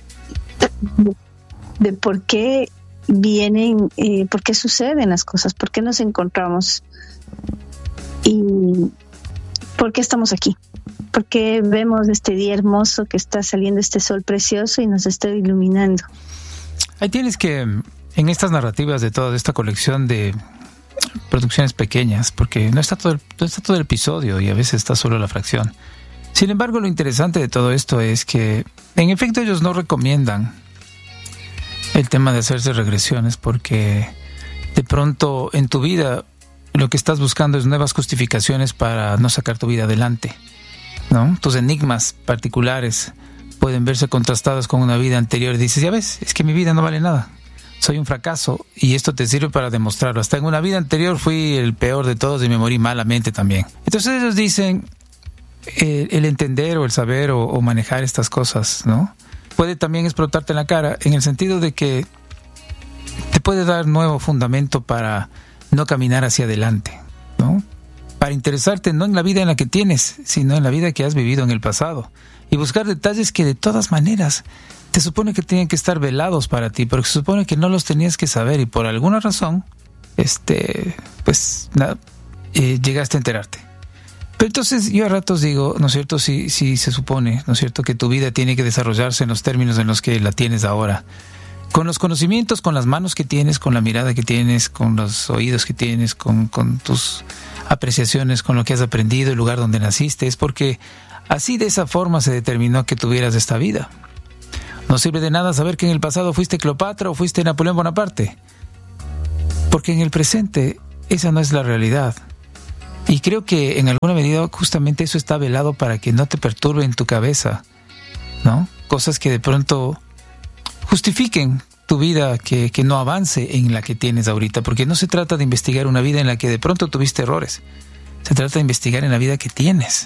Speaker 4: De por qué vienen, por qué suceden las cosas, por qué nos encontramos y por qué estamos aquí. ¿Por qué vemos este día hermoso que está saliendo, este sol precioso y nos está iluminando?
Speaker 1: Ahí tienes que, en estas narrativas de toda esta colección de producciones pequeñas, porque no está todo el episodio y a veces está solo la fracción. Sin embargo, lo interesante de todo esto es que, en efecto, ellos no recomiendan el tema de hacerse regresiones, porque de pronto en tu vida lo que estás buscando es nuevas justificaciones para no sacar tu vida adelante, ¿no? Tus enigmas particulares pueden verse contrastados con una vida anterior y dices, ya ves, es que mi vida no vale nada, soy un fracaso, y esto te sirve para demostrarlo. Hasta en una vida anterior fui el peor de todos y me morí malamente también. Entonces ellos dicen, el entender o el saber o manejar estas cosas, ¿no?, puede también explotarte en la cara, en el sentido de que te puede dar nuevo fundamento para no caminar hacia adelante, ¿no?, para interesarte no en la vida en la que tienes, sino en la vida que has vivido en el pasado, y buscar detalles que de todas maneras te supone que tienen que estar velados para ti, pero se supone que no los tenías que saber, y por alguna razón llegaste a enterarte. Pero entonces yo a ratos digo, ¿no es cierto?, si se supone, ¿no es cierto?, que tu vida tiene que desarrollarse en los términos en los que la tienes ahora, con los conocimientos, con las manos que tienes, con la mirada que tienes, con los oídos que tienes, con tus apreciaciones, con lo que has aprendido, el lugar donde naciste, es porque así de esa forma se determinó que tuvieras esta vida. No sirve de nada saber que en el pasado fuiste Cleopatra o fuiste Napoleón Bonaparte, porque en el presente esa no es la realidad. Y creo que en alguna medida justamente eso está velado para que no te perturbe en tu cabeza, ¿no? Cosas que de pronto justifiquen tu vida, que no avance en la que tienes ahorita, porque no se trata de investigar una vida en la que de pronto tuviste errores, se trata de investigar en la vida que tienes,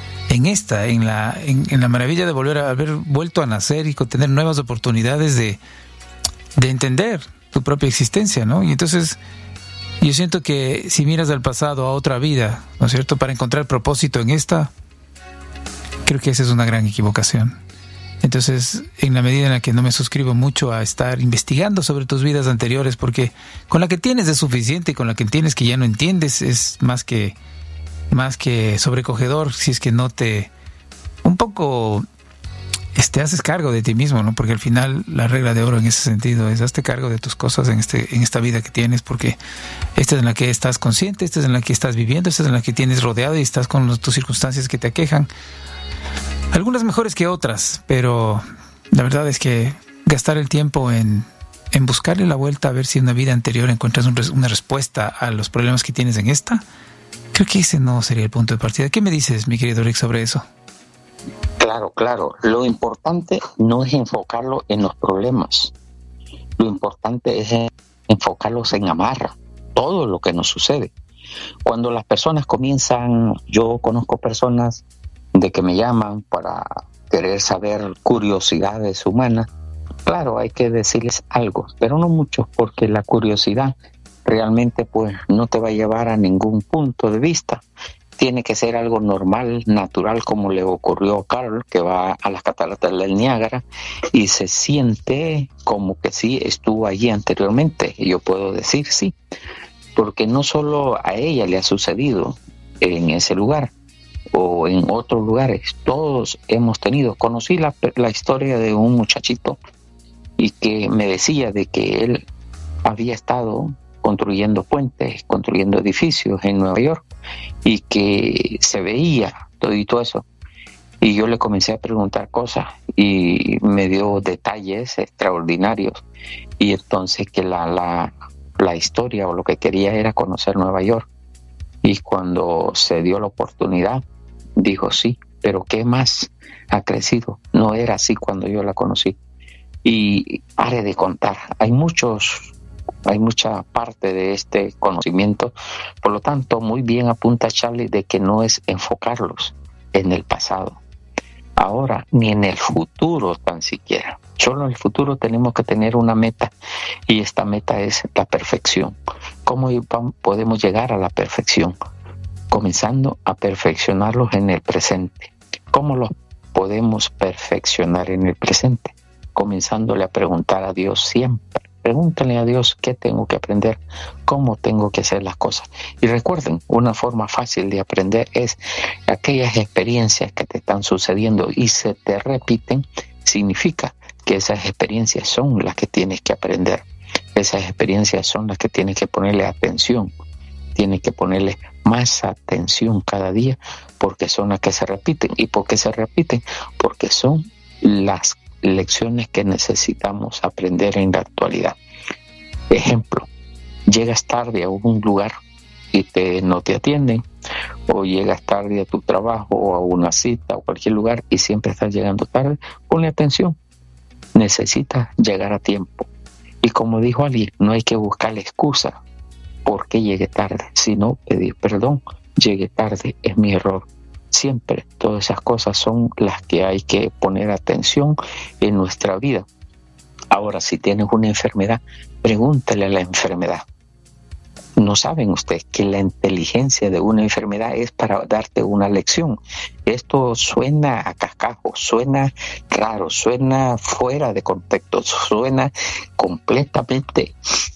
Speaker 1: en la maravilla de volver a haber vuelto a nacer y con tener nuevas oportunidades de entender tu propia existencia, ¿no? Y entonces yo siento que si miras al pasado, a otra vida, ¿no es cierto?, para encontrar propósito en esta, creo que esa es una gran equivocación. Entonces, en la medida en la que no me suscribo mucho a estar investigando sobre tus vidas anteriores, porque con la que tienes es suficiente y con la que tienes que ya no entiendes es más que sobrecogedor, si es que no te un poco haces cargo de ti mismo, ¿no? Porque al final la regla de oro en ese sentido es hazte cargo de tus cosas en esta vida que tienes, porque esta es en la que estás consciente, esta es en la que estás viviendo, esta es en la que tienes rodeado y estás con tus circunstancias que te aquejan. Algunas mejores que otras, pero la verdad es que gastar el tiempo en buscarle la vuelta a ver si en una vida anterior encuentras una respuesta a los problemas que tienes en esta, creo que ese no sería el punto de partida. ¿Qué me dices, mi querido Rick, sobre eso?
Speaker 2: Claro. Lo importante no es enfocarlo en los problemas. Lo importante es enfocarlos en amar todo lo que nos sucede. Cuando las personas comienzan, yo conozco personas de que me llaman para querer saber curiosidades humanas. Claro, hay que decirles algo, pero no mucho, porque la curiosidad realmente pues no te va a llevar a ningún punto de vista. Tiene que ser algo normal, natural, como le ocurrió a Carl, que va a las cataratas del Niágara y se siente como que sí estuvo allí anteriormente. Y yo puedo decir sí, porque no solo a ella le ha sucedido en ese lugar o en otros lugares, todos hemos tenido. Conocí la historia de un muchachito y que me decía de que él había estado construyendo puentes, construyendo edificios en Nueva York y que se veía todo eso. Y yo le comencé a preguntar cosas y me dio detalles extraordinarios. Y entonces que la historia o lo que quería era conocer Nueva York. Y cuando se dio la oportunidad, dijo sí, pero ¿qué más ha crecido? No era así cuando yo la conocí. Y pare de contar, hay mucha parte de este conocimiento. Por lo tanto, muy bien apunta Charlie de que no es enfocarlos en el pasado, ahora, ni en el futuro tan siquiera. Solo en el futuro tenemos que tener una meta, y esta meta es la perfección. ¿Cómo podemos llegar a la perfección? Comenzando a perfeccionarlos en el presente. ¿Cómo los podemos perfeccionar en el presente? Comenzándole a preguntar a Dios siempre. Pregúntale a Dios qué tengo que aprender, cómo tengo que hacer las cosas. Y recuerden, una forma fácil de aprender es aquellas experiencias que te están sucediendo y se te repiten, significa que esas experiencias son las que tienes que aprender. Esas experiencias son las que tienes que ponerle atención. Tienes que ponerle más atención cada día, porque son las que se repiten. ¿Y por qué se repiten? Porque son las lecciones que necesitamos aprender en la actualidad. Ejemplo, llegas tarde a un lugar y no te atienden, o llegas tarde a tu trabajo o a una cita o cualquier lugar y siempre estás llegando tarde. Ponle atención, necesitas llegar a tiempo. Y como dijo alguien, no hay que buscar la excusa por qué llegué tarde, sino pedir perdón. Llegué tarde, es mi error. Siempre todas esas cosas son las que hay que poner atención en nuestra vida. Ahora, si tienes una enfermedad, pregúntale a la enfermedad. ¿No saben ustedes que la inteligencia de una enfermedad es para darte una lección? Esto suena a cascajo, suena raro, suena fuera de contexto, suena completamente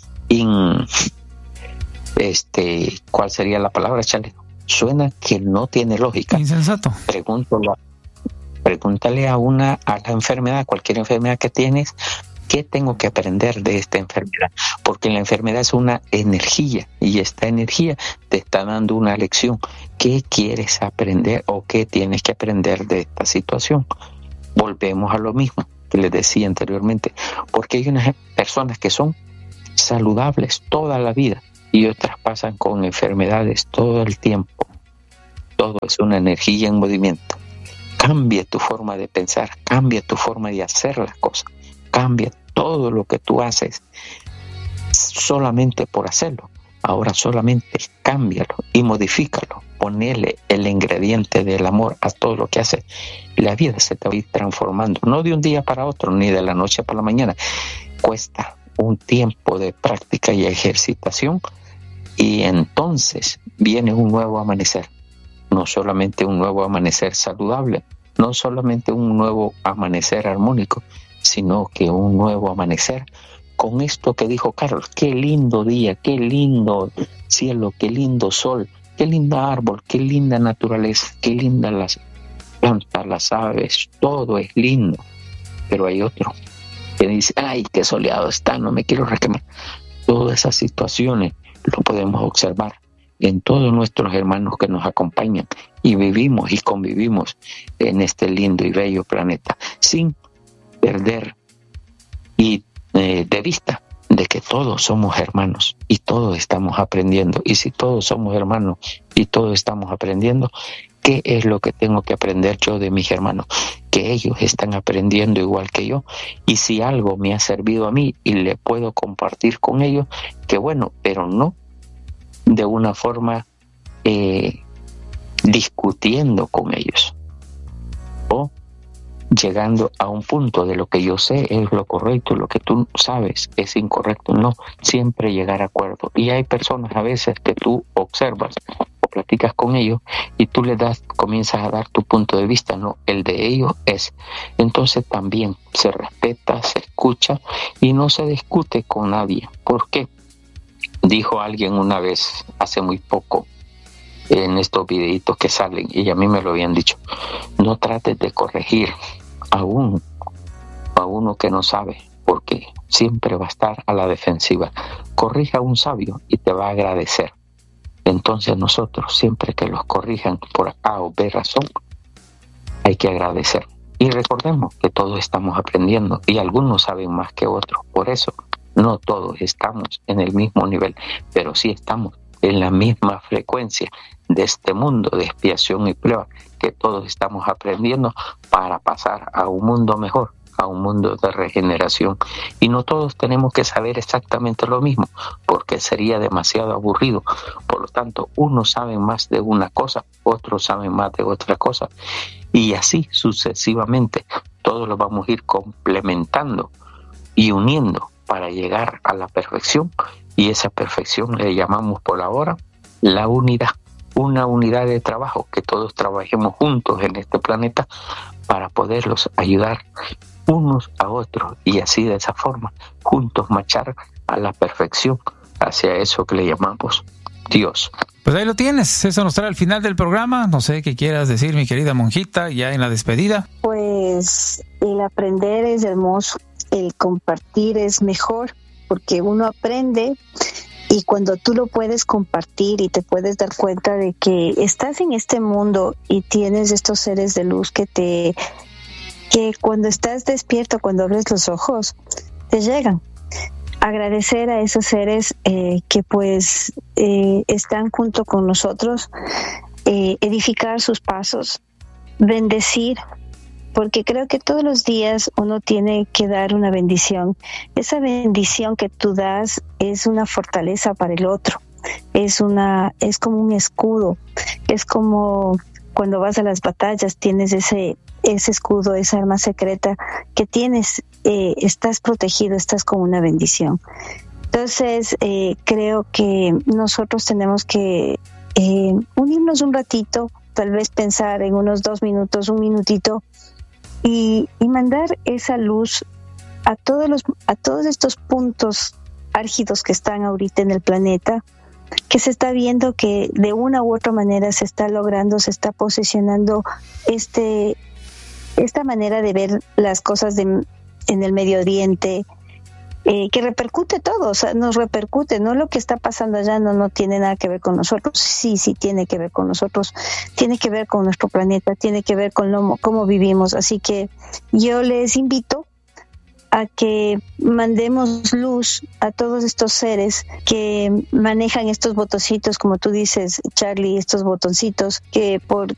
Speaker 2: ¿cuál sería la palabra, Charlie? Suena que no tiene lógica.
Speaker 1: Insensato.
Speaker 2: Pregúntale a la enfermedad, cualquier enfermedad que tienes, ¿Qué tengo que aprender de esta enfermedad? Porque la enfermedad es una energía y esta energía te está dando una lección. ¿Qué quieres aprender o qué tienes que aprender de esta situación? Volvemos a lo mismo que les decía anteriormente, porque hay unas personas que son saludables toda la vida y otras pasan con enfermedades todo el tiempo. Todo es una energía en movimiento. Cambia tu forma de pensar, cambia tu forma de hacer las cosas, cambia todo lo que tú haces solamente por hacerlo. Ahora solamente cámbialo y modifícalo, ponele el ingrediente del amor a todo lo que haces. La vida se te va a ir transformando, no de un día para otro, ni de la noche para la mañana. Cuesta un tiempo de práctica y ejercitación y entonces viene un nuevo amanecer. No solamente un nuevo amanecer saludable, no solamente un nuevo amanecer armónico, sino que un nuevo amanecer con esto que dijo Carlos. Qué lindo día, qué lindo cielo, qué lindo sol, qué lindo árbol, qué linda naturaleza, qué lindas las plantas, las aves, todo es lindo. Pero hay otro que dice, ay, qué soleado está, no me quiero requemar. Todas esas situaciones lo podemos observar en todos nuestros hermanos que nos acompañan y vivimos y convivimos en este lindo y bello planeta, sin perder de vista de que todos somos hermanos y todos estamos aprendiendo. Y si todos somos hermanos y todos estamos aprendiendo, ¿qué es lo que tengo que aprender yo de mis hermanos? Que ellos están aprendiendo igual que yo, y si algo me ha servido a mí y le puedo compartir con ellos, qué bueno, pero no de una forma discutiendo con ellos o llegando a un punto de lo que yo sé es lo correcto, lo que tú sabes es incorrecto. No, siempre llegar a acuerdo. Y hay personas a veces que tú observas o platicas con ellos y tú comienzas a dar tu punto de vista, no, el de ellos es. Entonces también se respeta, se escucha y no se discute con nadie. ¿Por qué? Dijo alguien una vez, hace muy poco, en estos videitos que salen, y a mí me lo habían dicho, no trates de corregir a uno que no sabe, porque siempre va a estar a la defensiva. Corrija a un sabio y te va a agradecer. Entonces nosotros, siempre que los corrijan por A o B razón, hay que agradecer. Y recordemos que todos estamos aprendiendo y algunos saben más que otros. Por eso no todos estamos en el mismo nivel, pero sí estamos en la misma frecuencia de este mundo de expiación y prueba, que todos estamos aprendiendo para pasar a un mundo mejor, a un mundo de regeneración. Y no todos tenemos que saber exactamente lo mismo, porque sería demasiado aburrido. Por lo tanto, unos saben más de una cosa, otros saben más de otra cosa, y así sucesivamente. Todos lo vamos a ir complementando y uniendo para llegar a la perfección, y esa perfección le llamamos por ahora la unidad, una unidad de trabajo, que todos trabajemos juntos en este planeta para poderlos ayudar unos a otros y así de esa forma juntos marchar a la perfección, hacia eso que le llamamos Dios.
Speaker 1: Pues ahí lo tienes, eso nos trae al final del programa. No sé qué quieras decir, mi querida monjita, ya en la despedida.
Speaker 4: Pues el aprender es hermoso, el compartir es mejor, porque uno aprende y cuando tú lo puedes compartir y te puedes dar cuenta de que estás en este mundo y tienes estos seres de luz que cuando estás despierto, cuando abres los ojos, te llegan. Agradecer a esos seres que pues están junto con nosotros, edificar sus pasos, bendecir, porque creo que todos los días uno tiene que dar una bendición. Esa bendición que tú das es una fortaleza para el otro, es como un escudo, es como cuando vas a las batallas tienes ese escudo, esa arma secreta que tienes, estás protegido, estás con una bendición. Entonces creo que nosotros tenemos que unirnos un ratito, tal vez pensar en unos 2 minutos, 1 minutito, y mandar esa luz a todos estos puntos álgidos que están ahorita en el planeta, que se está viendo que de una u otra manera se está logrando, se está posicionando esta manera de ver las cosas en el Medio Oriente, que repercute todo, o sea, nos repercute, no lo que está pasando allá no tiene nada que ver con nosotros, sí tiene que ver con nosotros, tiene que ver con nuestro planeta, tiene que ver con cómo vivimos, así que yo les invito a que mandemos luz a todos estos seres que manejan estos botoncitos, como tú dices, Charlie, estos botoncitos que por